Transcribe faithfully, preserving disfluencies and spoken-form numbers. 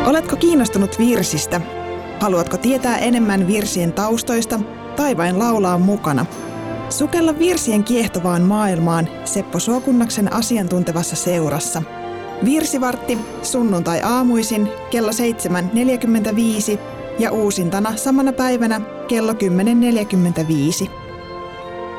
Oletko kiinnostunut virsistä? Haluatko tietää enemmän virsien taustoista tai vain laulaa mukana? Sukella virsien kiehtovaan maailmaan Seppo Suokunnaksen asiantuntevassa seurassa. Virsivartti sunnuntai-aamuisin kello seitsemän neljäkymmentäviisi ja uusintana samana päivänä kello kymmenen neljäkymmentäviisi.